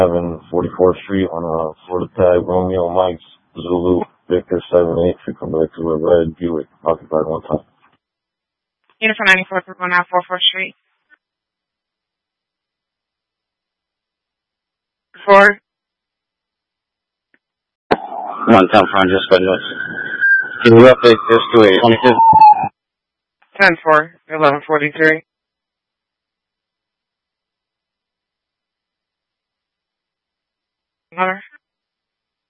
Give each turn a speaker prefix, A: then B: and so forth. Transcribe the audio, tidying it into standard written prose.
A: 44th Street on Florida tag, Romeo Mike's Zulu Victor 78. Should come back to a red Buick occupied one time.
B: Uniform 94 for going out 44th Street. 4.
A: 110 front, just scheduled. Can you update this to a 22?
B: 10-4, 1143. Mother.